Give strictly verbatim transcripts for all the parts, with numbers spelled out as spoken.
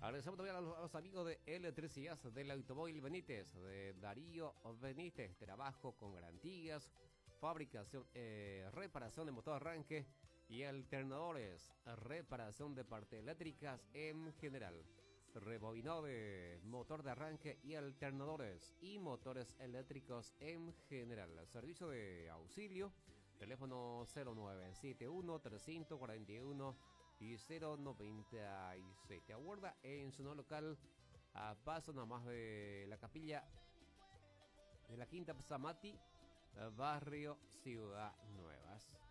Agradecemos también a los, a los amigos de Electricidad del Automóvil Benítez, de Darío Benítez. Trabajo con garantías, fabricación, eh, reparación de motor arranque y alternadores, reparación de partes eléctricas en general. Rebobinado de motor de arranque y alternadores y motores eléctricos en general. Servicio de auxilio, teléfono cero nueve siete uno, tres cuatro uno y cero noventa y seis. Te aguarda en su nuevo local a paso nada más de la capilla de la Quinta Zamati, barrio Ciudad Nuevas.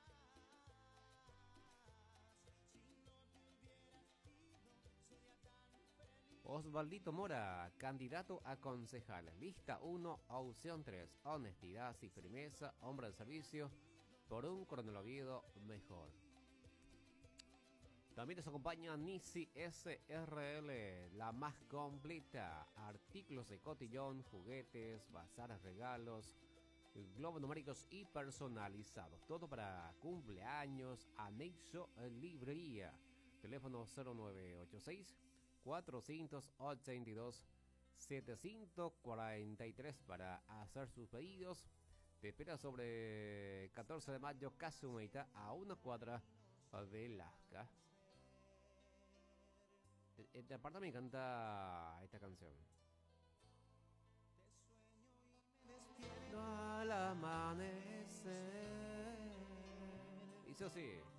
Osvaldito Mora, candidato a concejal. Lista uno, opción tres. Honestidad y firmeza, hombre de servicio, por un Coronel Oviedo mejor. También nos acompaña Nisi S R L, la más completa. Artículos de cotillón, juguetes, bazares, regalos, globos numéricos y personalizados. Todo para cumpleaños, anexo, librería. Teléfono cero nueve ocho seis, cuatrocientos ochenta y dos, setecientos cuarenta y tres para hacer sus pedidos. Te espera sobre catorce de mayo, casi Humeita, a una cuadra de Lasca. Esta parte me encanta esta canción. Al amanecer. Hizo así.